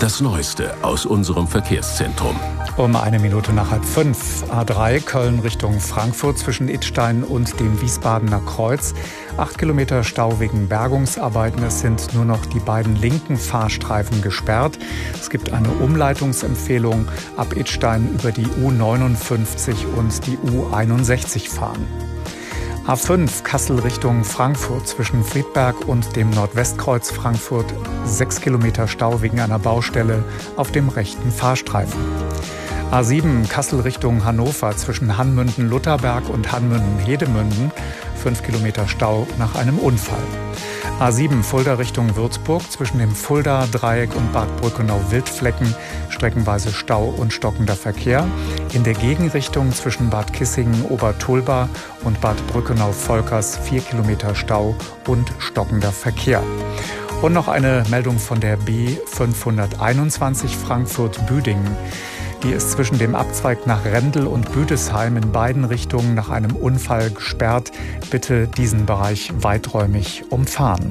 Das Neueste aus unserem Verkehrszentrum. Um 5:01. A3 Köln Richtung Frankfurt zwischen Idstein und dem Wiesbadener Kreuz. 8 Kilometer Stau wegen Bergungsarbeiten. Es sind nur noch die beiden linken Fahrstreifen gesperrt. Es gibt eine Umleitungsempfehlung, ab Idstein über die U59 und die U61 fahren. A5 Kassel Richtung Frankfurt zwischen Friedberg und dem Nordwestkreuz Frankfurt. 6 Kilometer Stau wegen einer Baustelle auf dem rechten Fahrstreifen. A7 Kassel Richtung Hannover zwischen Hanmünden-Lutherberg und Hanmünden-Hedemünden. 5 Kilometer Stau nach einem Unfall. A7 Fulda Richtung Würzburg zwischen dem Fulda-Dreieck und Bad Brückenau-Wildflecken. Streckenweise Stau und stockender Verkehr. In der Gegenrichtung zwischen Bad Kissingen-Obertulba und Bad Brückenau-Volkers 4 Kilometer Stau und stockender Verkehr. Und noch eine Meldung von der B521 Frankfurt-Büdingen. Die ist zwischen dem Abzweig nach Rendel und Büdesheim in beiden Richtungen nach einem Unfall gesperrt. Bitte diesen Bereich weiträumig umfahren.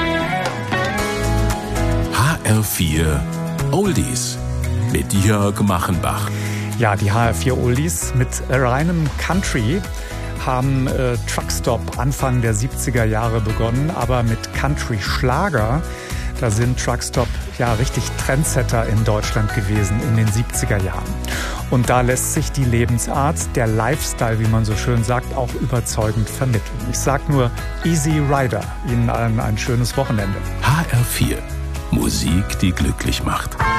HR4 Oldies mit Jörg Machenbach. Ja, die HR4 Oldies mit reinem Country haben Truckstop Anfang der 70er Jahre begonnen, aber mit Country-Schlager. Da sind Truckstop ja richtig Trendsetter in Deutschland gewesen in den 70er Jahren. Und da lässt sich die Lebensart, der Lifestyle, wie man so schön sagt, auch überzeugend vermitteln. Ich sag nur Easy Rider. Ihnen allen ein schönes Wochenende. HR4 Musik, die glücklich macht.